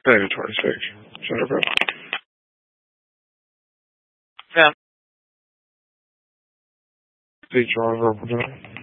Negative 26. Center bro. 10. Deep drive, verbal down.